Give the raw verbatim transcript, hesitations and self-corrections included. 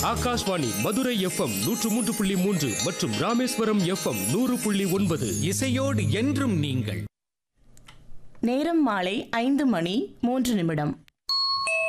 Akashvani Madurai FM நூற்று மூன்று புள்ளி மூன்று மற்றும் ராமேஸ்வரம் எஃப்எம் நூறு புள்ளி ஒன்பது. இசையோடு என்றும் நீங்கள். நேரம் மாலை ஐந்து மணி மூன்று நிமிடம்.